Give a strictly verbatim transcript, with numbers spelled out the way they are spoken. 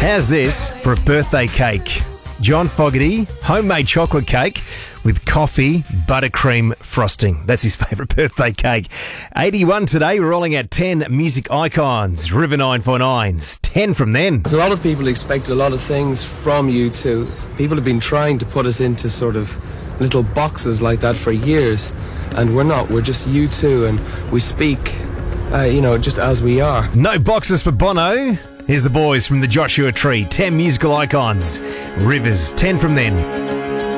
How's this for a birthday cake? John Fogerty, homemade chocolate cake with coffee, buttercream frosting. That's his favourite birthday cake. eighty-one today, we're rolling out ten music icons. River nine four nine's ten from then. A lot of people expect a lot of things from U two. People have been trying to put us into sort of little boxes like that for years, and we're not. We're just U two, and we speak, uh, you know, just as we are. No boxes for Bono. Here's the boys from the Joshua Tree. ten musical icons. Rivers, ten from then.